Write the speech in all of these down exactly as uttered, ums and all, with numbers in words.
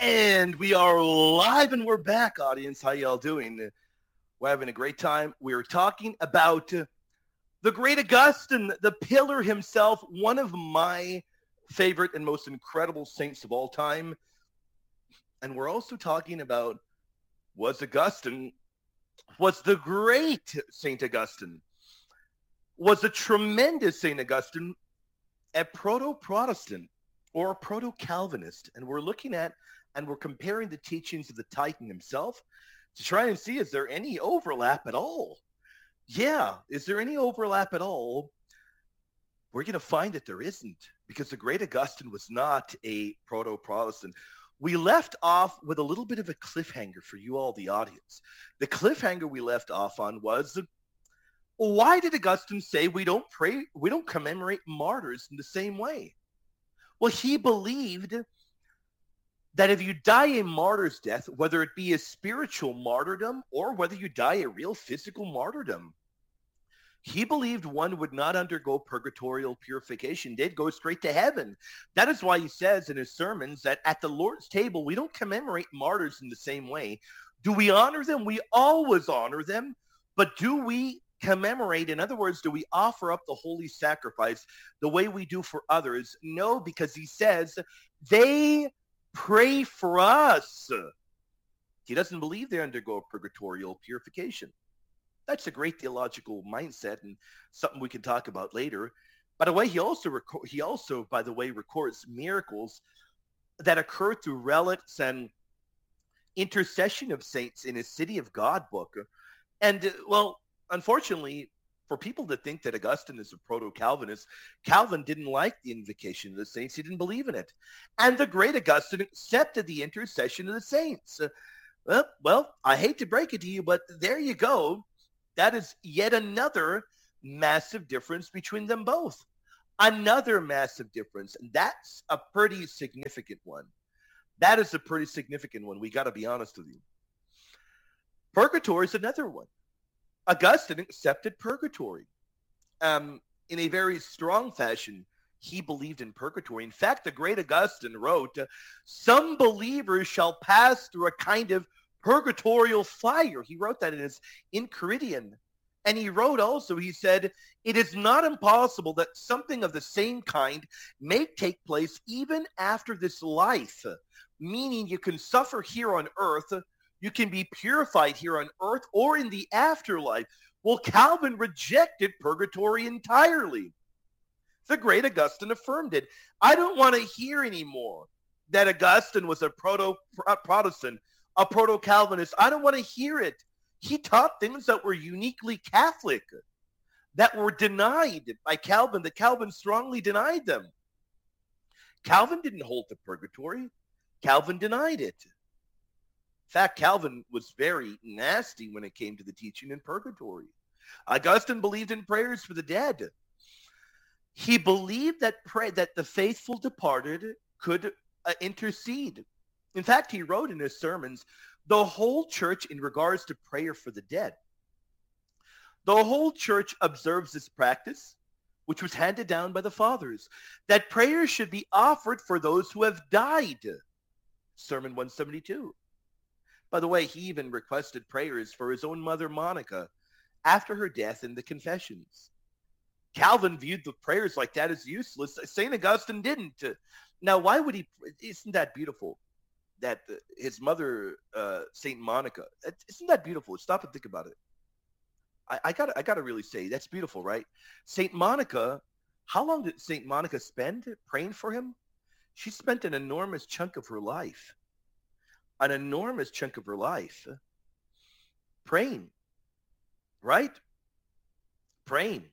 And we are live and we're back, audience. How y'all doing? We're having a great time. We're talking about uh, the great Augustine, the pillar himself, one of my favorite and most incredible saints of all time. And we're also talking about was Augustine, was the great Saint Augustine, was the tremendous Saint Augustine a proto-Protestant or a proto-Calvinist? And we're looking at and we're comparing the teachings of the Titan himself to try and see, is there any overlap at all? Yeah, is there any overlap at all? We're going to find that there isn't, because the great Augustine was not a proto-Protestant. We left off with a little bit of a cliffhanger for you all, the audience. The cliffhanger we left off on was, why did Augustine say we don't pray, we don't commemorate martyrs in the same way? Well, he believed that if you die a martyr's death, whether it be a spiritual martyrdom or whether you die a real physical martyrdom, he believed one would not undergo purgatorial purification. They'd go straight to heaven. That is why he says in his sermons that at the Lord's table, we don't commemorate martyrs in the same way. Do we honor them? We always honor them. But do we commemorate? In other words, do we offer up the holy sacrifice the way we do for others? No, because he says they pray for us. He doesn't believe they undergo purgatorial purification. That's a great theological mindset and something we can talk about later. By the way, he also reco- he also, by the way, records miracles that occur through relics and intercession of saints in his City of God book. And, uh, well, unfortunately, for people that think that Augustine is a proto-Calvinist, Calvin didn't like the invocation of the saints. He didn't believe in it. And the great Augustine accepted the intercession of the saints. Uh, well, well, I hate to break it to you, but there you go. That is yet another massive difference between them both. Another massive difference. And that's a pretty significant one. That is a pretty significant one. We got to be honest with you. Purgatory is another one. Augustine accepted purgatory. Um, in a very strong fashion, he believed in purgatory. In fact, the great Augustine wrote, some believers shall pass through a kind of purgatorial fire. He wrote that in his Enchiridion. And he wrote also, he said, it is not impossible that something of the same kind may take place even after this life, meaning you can suffer here on earth, you can be purified here on earth or in the afterlife. Well, Calvin rejected purgatory entirely. The great Augustine affirmed it. I don't want to hear anymore that Augustine was a proto-Protestant, a proto-Calvinist. I don't want to hear it. He taught things that were uniquely Catholic, that were denied by Calvin, that Calvin strongly denied them. Calvin didn't hold to purgatory. Calvin denied it. In fact, Calvin was very nasty when it came to the teaching in purgatory. Augustine believed in prayers for the dead. He believed that pray, that the faithful departed could uh, intercede. In fact, he wrote in his sermons, the whole church in regards to prayer for the dead. The whole church observes this practice, which was handed down by the fathers, that prayers should be offered for those who have died. Sermon one seventy-two. By the way, he even requested prayers for his own mother, Monica, after her death in the Confessions. Calvin viewed the prayers like that as useless. Saint Augustine didn't. Now, why would he? Isn't that beautiful? That his mother, uh, Saint Monica, isn't that beautiful? Stop and think about it. I, I got I got to really say, that's beautiful, right? Saint Monica, how long did Saint Monica spend praying for him? She spent an enormous chunk of her life. An enormous chunk of her life praying, right? Praying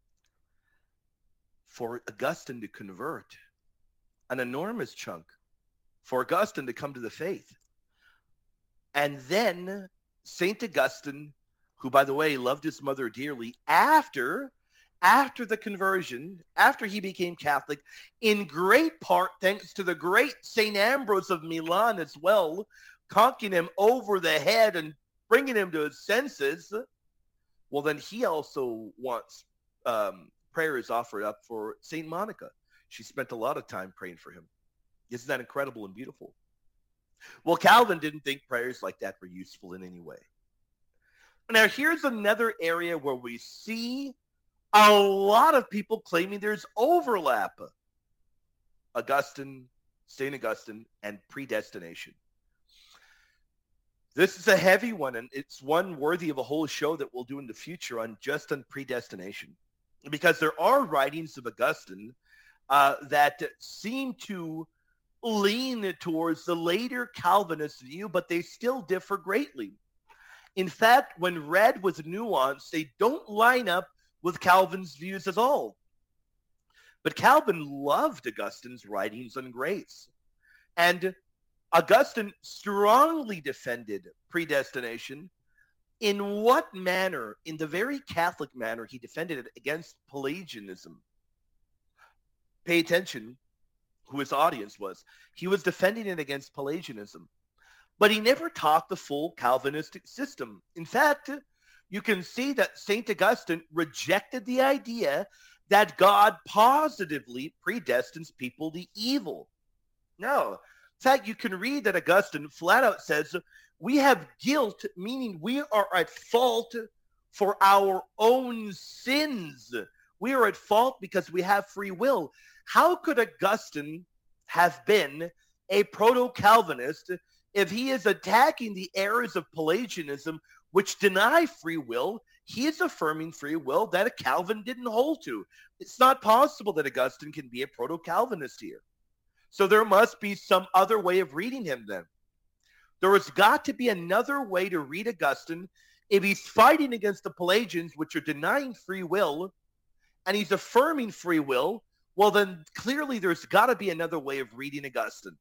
for Augustine to convert. An enormous chunk for Augustine to come to the faith. And then Saint Augustine, who, by the way, loved his mother dearly, after after the conversion, after he became Catholic, in great part thanks to the great Saint Ambrose of Milan as well, conking him over the head and bringing him to his senses, well, then he also wants um, prayers offered up for Saint Monica. She spent a lot of time praying for him. Isn't that incredible and beautiful? Well, Calvin didn't think prayers like that were useful in any way. Now, here's another area where we see a lot of people claiming there's overlap. Augustine, Saint Augustine, and predestination. This is a heavy one, and it's one worthy of a whole show that we'll do in the future on just on predestination. Because there are writings of Augustine uh, that seem to lean towards the later Calvinist view, but they still differ greatly. In fact, when read with nuance, they don't line up with Calvin's views at all. But Calvin loved Augustine's writings on grace. And Augustine strongly defended predestination. In what manner? In the very Catholic manner, he defended it against Pelagianism. Pay attention who his audience was. He was defending it against Pelagianism. But he never taught the full Calvinistic system. In fact, you can see that Saint Augustine rejected the idea that God positively predestines people to evil. No. In fact, you can read that Augustine flat out says, we have guilt, meaning we are at fault for our own sins. We are at fault because we have free will. How could Augustine have been a proto-Calvinist if he is attacking the errors of Pelagianism, which deny free will? He is affirming free will that Calvin didn't hold to. It's not possible that Augustine can be a proto-Calvinist here. So there must be some other way of reading him then. There has got to be another way to read Augustine if he's fighting against the Pelagians, which are denying free will, and he's affirming free will. Well, then clearly there's got to be another way of reading Augustine.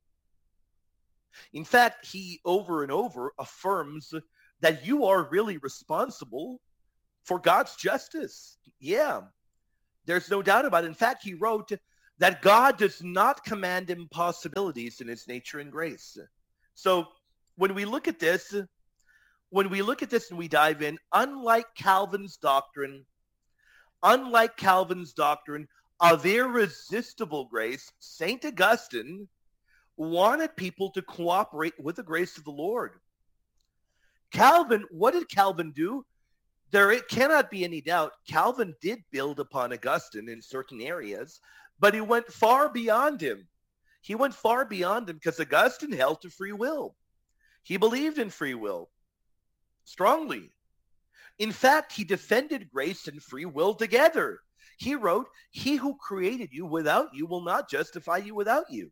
In fact, he over and over affirms that you are really responsible for God's justice. Yeah, there's no doubt about it. In fact, he wrote that God does not command impossibilities in his nature and grace. So when we look at this, when we look at this and we dive in, unlike Calvin's doctrine, unlike Calvin's doctrine of irresistible grace, Saint Augustine wanted people to cooperate with the grace of the Lord. Calvin, what did Calvin do? There it cannot be any doubt, Calvin did build upon Augustine in certain areas, but he went far beyond him. He went far beyond him because Augustine held to free will. He believed in free will strongly. In fact, he defended grace and free will together. He wrote, he who created you without you will not justify you without you.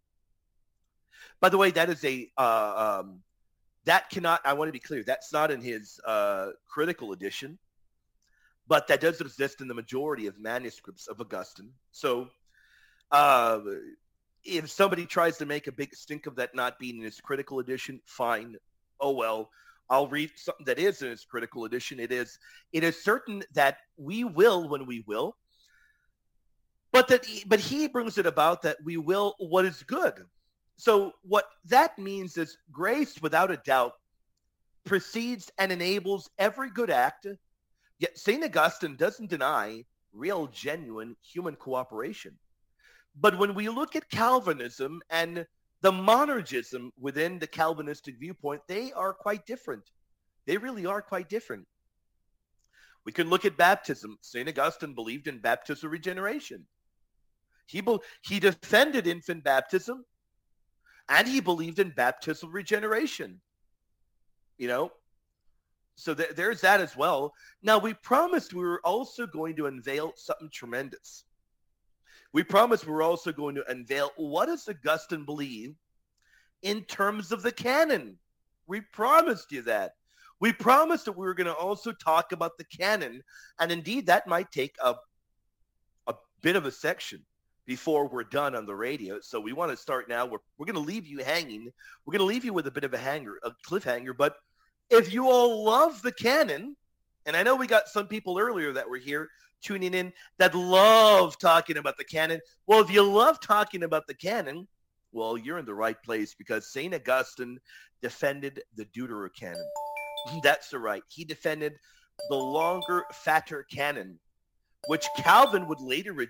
By the way, that is a, uh, um, that cannot, I want to be clear, that's not in his uh, critical edition, but that does exist in the majority of manuscripts of Augustine. So uh, if somebody tries to make a big stink of that not being in his critical edition, fine. Oh, well, I'll read something that is in his critical edition. It is, it is certain that we will when we will, but that, but he brings it about that we will what is good. So what that means is grace, without a doubt, precedes and enables every good act. Yet Saint Augustine doesn't deny real, genuine human cooperation. But when we look at Calvinism and the monergism within the Calvinistic viewpoint, they are quite different. They really are quite different. We can look at baptism. Saint Augustine believed in baptismal regeneration. He, be- he defended infant baptism, and he believed in baptismal regeneration. You know, so th- there's that as well. Now, we promised we were also going to unveil something tremendous. We promised we were also going to unveil what does Augustine believe in terms of the canon. We promised you that. We promised that we were going to also talk about the canon, and indeed that might take a, a bit of a section before we're done on the radio. So we want to start now. We're, we're going to leave you hanging. We're going to leave you with a bit of a hanger, a cliffhanger. But if you all love the canon, and I know we got some people earlier that were here tuning in that love talking about the canon. Well, if you love talking about the canon, well, you're in the right place because Saint Augustine defended the Deuterocanon. That's right. He defended the longer, fatter canon, which Calvin would later reject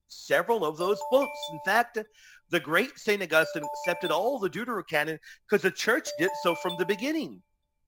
several of those books. In fact, the great Saint Augustine accepted all the Deuterocanon because the church did so from the beginning.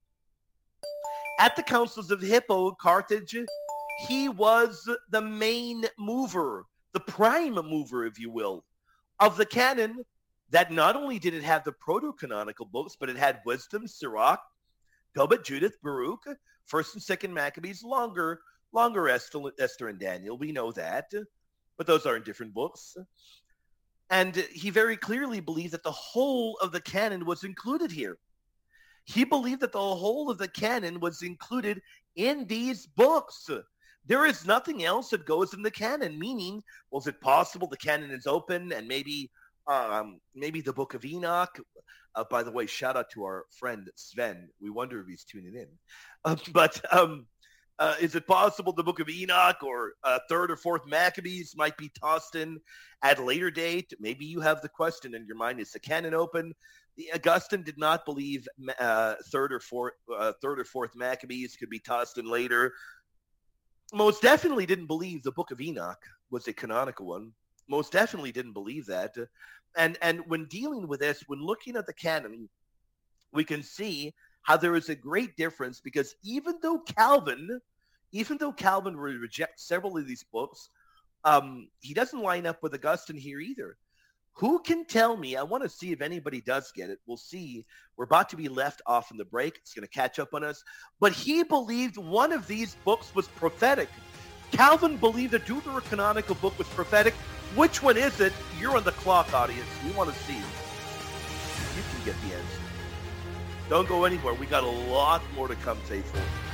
At the councils of Hippo, Carthage, he was the main mover, the prime mover, if you will, of the canon that not only did it have the proto-canonical books, but it had Wisdom, Sirach, Tobit, Judith, Baruch, First and Second Maccabees, longer, longer Esther, Esther and Daniel. We know that, but those are in different books. And he very clearly believed that the whole of the canon was included here. He believed that the whole of the canon was included in these books. There is nothing else that goes in the canon, meaning, was it possible the canon is open and maybe um, maybe the Book of Enoch? Uh, by the way, shout out to our friend Sven. We wonder if he's tuning in. Uh, but um, uh, is it possible the Book of Enoch or uh, third or fourth Maccabees might be tossed in at a later date? Maybe you have the question in your mind, is the canon open? The Augustine did not believe uh, third or fourth, uh, third or fourth Maccabees could be tossed in later. Most definitely didn't believe the Book of Enoch was a canonical one. Most definitely didn't believe that. And and when dealing with this, when looking at the canon, we can see how there is a great difference, because even though Calvin, even though Calvin would reject several of these books, um, he doesn't line up with Augustine here either. Who can tell me? I want to see if anybody does get it. We'll see. We're about to be left off in the break. It's going to catch up on us. But he believed one of these books was prophetic. Calvin believed the Deuterocanonical book was prophetic. Which one is it? You're on the clock, audience. We want to see. You can get the answer. Don't go anywhere. We got a lot more to come, faithful.